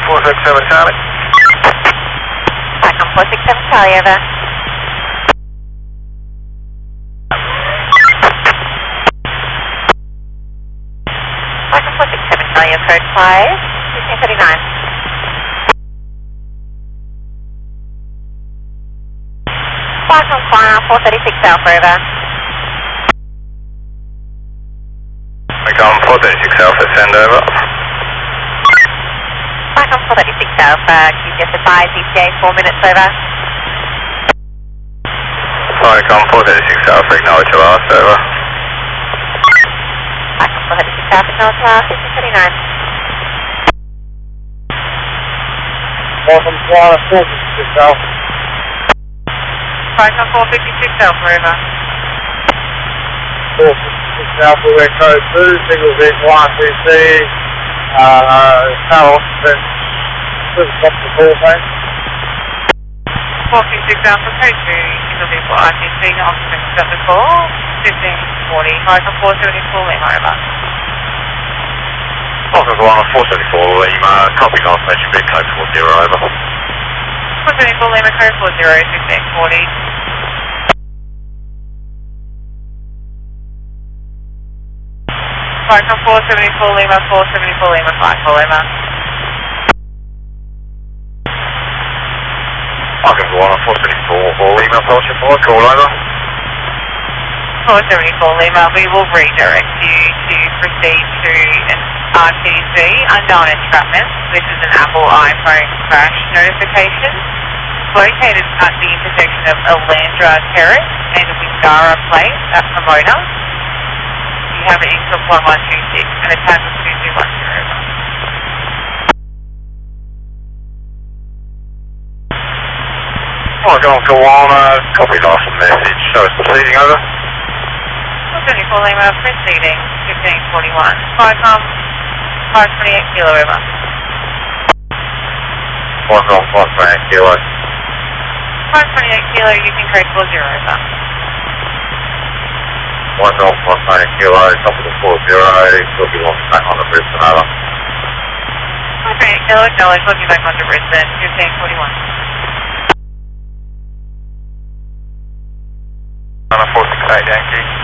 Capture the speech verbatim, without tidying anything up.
four six seven Charlie. Falcon four six seven Charlie, over. Falcon four six seven Charlie, your code five, fifteen thirty-nine. Falcon four thirty-six Alpha, over. Falcon four thirty-six Alpha, send over. Falcon four thirty-six Alpha, Q T S advised, E T A four minutes, over. Falcon four thirty-six Alpha, acknowledge your last, over. Falcon four thirty-six Alpha, acknowledge your last, fifteen thirty-nine. Falcon four fifty-six Alpha. Falcon four fifty-six Alpha, over. four fifty-six Alpha, we're code two, single vehicle R T C, uh, car occupant, please stop the call, thanks. four fifty-six Alpha, code two, single vehicle R T C, occupant stop the call, fifteen forty, Falcon four seventy-four, Lima, over. Falcon one four seventy-four Lima, copy confirmation, big code four zero, over. four seventy-four Lima, code four zero, sixteen forty. Falcon four seventy-four Lima, four seventy-four Lima, five four Lima. Falcon one four seventy-four Lima, Falcon four, call over. four seventy-four Lima, we will redirect you to proceed to an R T C, unknown entrapment. This is an Apple iPhone crash notification. Located at the intersection of Alandra Terrace and Wingara Place at Pomona. You have an input one one two six and a time of two two one zero. Falcon Kawana, copy last message, show us proceeding, over. four seventy-four Lima, proceeding, fifteen forty-one. Falcon five twenty-eight Kilo, over. Falcon five twenty-eight Kilo. five twenty-eight Kilo, using code four zero, over. Falcon five twenty-eight Kilo, top of the four zero, will be lost back on the Brisbane, over. five twenty-eight Kilo, acknowledge, looking back onto Brisbane, fifteen forty-one. four six eight Yankee.